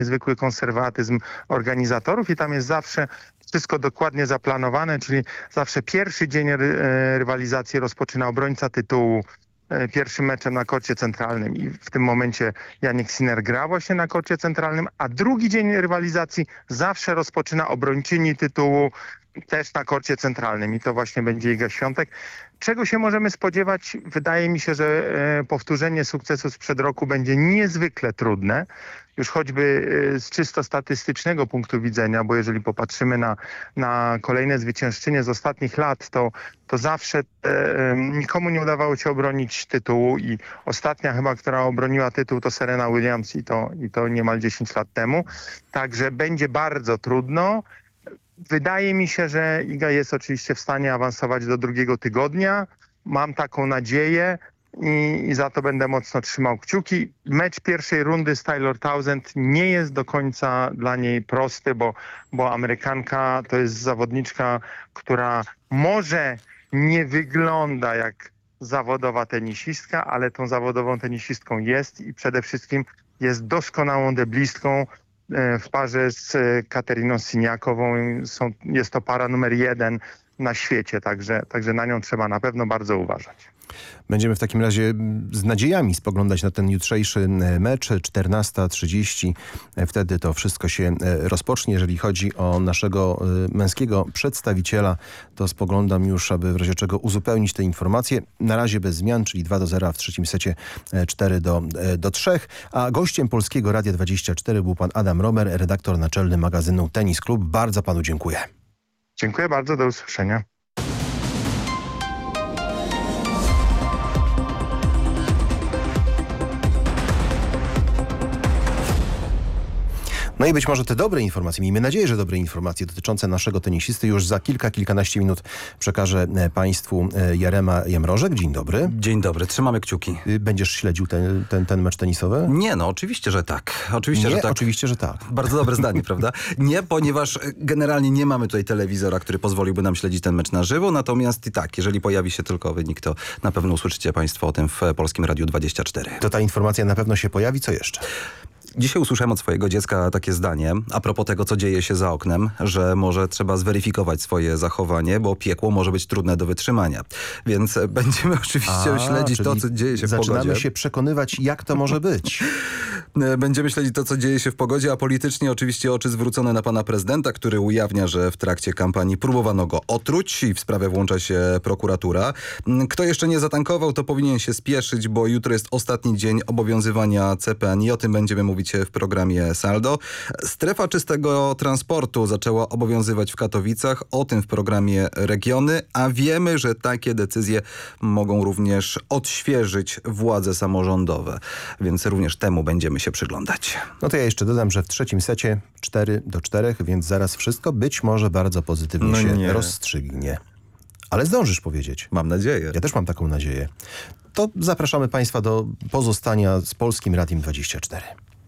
niezwykły konserwatyzm organizatorów i tam jest zawsze wszystko dokładnie zaplanowane, czyli zawsze pierwszy dzień rywalizacji rozpoczyna obrońca tytułu pierwszym meczem na korcie centralnym i w tym momencie Jannik Sinner gra właśnie na korcie centralnym, a drugi dzień rywalizacji zawsze rozpoczyna obrończyni tytułu też na korcie centralnym i to właśnie będzie Iga Świątek. Czego się możemy spodziewać? Wydaje mi się, że powtórzenie sukcesu sprzed roku będzie niezwykle trudne. Już choćby z czysto statystycznego punktu widzenia, bo jeżeli popatrzymy na kolejne zwyciężczynie z ostatnich lat, to zawsze nikomu nie udawało się obronić tytułu i ostatnia chyba, która obroniła tytuł, to Serena Williams i to niemal 10 lat temu. Także będzie bardzo trudno. Wydaje mi się, że Iga jest oczywiście w stanie awansować do drugiego tygodnia. Mam taką nadzieję i za to będę mocno trzymał kciuki. Mecz pierwszej rundy z Taylor Townsend nie jest do końca dla niej prosty, bo Amerykanka to jest zawodniczka, która może nie wygląda jak zawodowa tenisistka, ale tą zawodową tenisistką jest i przede wszystkim jest doskonałą deblistką. W parze z Kateriną Siniakową jest to para numer 1 na świecie, także na nią trzeba na pewno bardzo uważać. Będziemy w takim razie z nadziejami spoglądać na ten jutrzejszy mecz, 14:30. Wtedy to wszystko się rozpocznie. Jeżeli chodzi o naszego męskiego przedstawiciela, to spoglądam już, aby w razie czego uzupełnić te informacje. Na razie bez zmian, czyli 2-0, a w trzecim secie 4-3. A gościem Polskiego Radia 24 był pan Adam Romer, redaktor naczelny magazynu Tenis Klub. Bardzo panu dziękuję. Dziękuję bardzo, do usłyszenia. No i być może te dobre informacje, miejmy nadzieję, że dobre informacje dotyczące naszego tenisisty już za kilkanaście minut przekaże państwu Jarema Jamrożek. Dzień dobry. Dzień dobry, trzymamy kciuki. Będziesz śledził ten mecz tenisowy? Nie, no oczywiście, że tak. Oczywiście, że tak. Bardzo dobre zdanie, prawda? Nie, ponieważ generalnie nie mamy tutaj telewizora, który pozwoliłby nam śledzić ten mecz na żywo, natomiast i tak, jeżeli pojawi się tylko wynik, to na pewno usłyszycie państwo o tym w Polskim Radiu 24. To ta informacja na pewno się pojawi. Co jeszcze? Dzisiaj usłyszałem od swojego dziecka takie zdanie a propos tego, co dzieje się za oknem, że może trzeba zweryfikować swoje zachowanie, bo piekło może być trudne do wytrzymania. Więc będziemy oczywiście śledzić to, co dzieje się w pogodzie. Zaczynamy się przekonywać, jak to może być. Będziemy śledzić to, co dzieje się w pogodzie, a politycznie oczywiście oczy zwrócone na pana prezydenta, który ujawnia, że w trakcie kampanii próbowano go otruć i w sprawę włącza się prokuratura. Kto jeszcze nie zatankował, to powinien się spieszyć, bo jutro jest ostatni dzień obowiązywania CPN i o tym będziemy mówić w programie Saldo. Strefa czystego transportu zaczęła obowiązywać w Katowicach, o tym w programie Regiony, a wiemy, że takie decyzje mogą również odświeżyć władze samorządowe, więc również temu będziemy się przyglądać. No to ja jeszcze dodam, że w trzecim secie 4-4, więc zaraz wszystko być może bardzo pozytywnie rozstrzygnie. Ale zdążysz powiedzieć. Mam nadzieję. Ja też mam taką nadzieję. To zapraszamy państwa do pozostania z Polskim Radiem 24.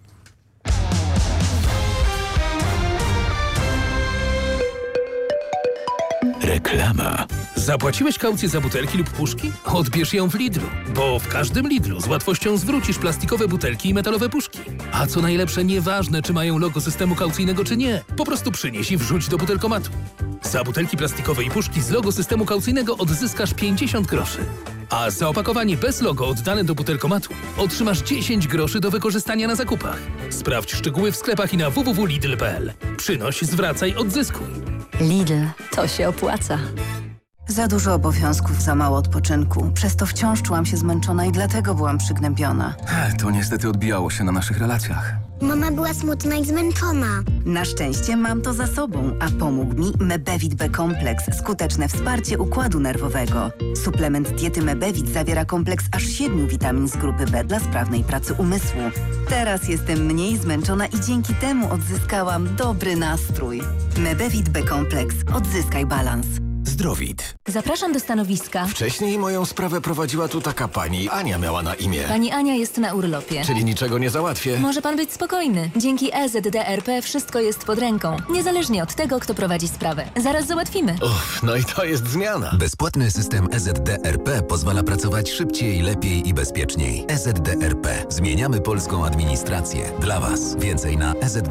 Reklama. Zapłaciłeś kaucję za butelki lub puszki? Odbierz ją w Lidlu, bo w każdym Lidlu z łatwością zwrócisz plastikowe butelki i metalowe puszki. A co najlepsze, nieważne czy mają logo systemu kaucyjnego czy nie, po prostu przynieś i wrzuć do butelkomatu. Za butelki plastikowe i puszki z logo systemu kaucyjnego odzyskasz 50 groszy. A za opakowanie bez logo oddane do butelkomatu otrzymasz 10 groszy do wykorzystania na zakupach. Sprawdź szczegóły w sklepach i na www.lidl.pl. Przynoś, zwracaj, odzyskuj. Lidl, to się opłaca. Za dużo obowiązków, za mało odpoczynku. Przez to wciąż czułam się zmęczona i dlatego byłam przygnębiona. To niestety odbijało się na naszych relacjach. Mama była smutna i zmęczona. Na szczęście mam to za sobą, a pomógł mi Mebevit B-kompleks, skuteczne wsparcie układu nerwowego. Suplement diety Mebevit zawiera kompleks aż 7 witamin z grupy B dla sprawnej pracy umysłu. Teraz jestem mniej zmęczona i dzięki temu odzyskałam dobry nastrój. Mebevit B-kompleks. Odzyskaj balans. Zdrowit. Zapraszam do stanowiska. Wcześniej moją sprawę prowadziła tu taka pani. Ania miała na imię. Pani Ania jest na urlopie. Czyli niczego nie załatwię. Może pan być spokojny. Dzięki EZDRP wszystko jest pod ręką. Niezależnie od tego, kto prowadzi sprawę. Zaraz załatwimy. No i to jest zmiana. Bezpłatny system EZDRP pozwala pracować szybciej, lepiej i bezpieczniej. EZDRP. Zmieniamy polską administrację. Dla Was. Więcej na EZDRP.